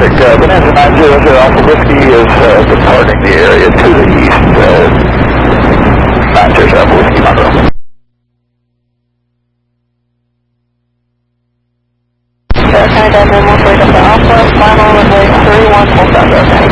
traffic. Bonanza 900 Alpha Whiskey is departing the area to the east. 900 Alpha Whiskey Monroe. Verify that memo for Delta Alpha, final runway 31 full stop, okay.